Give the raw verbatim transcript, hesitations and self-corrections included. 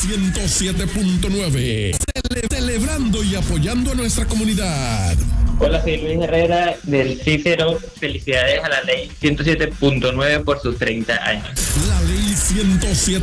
ciento siete punto nueve. Cele- celebrando y apoyando a nuestra comunidad. Hola, soy Luis Herrera del Cícero. Felicidades a la ley ciento siete punto nueve por sus treinta años. La ley ciento siete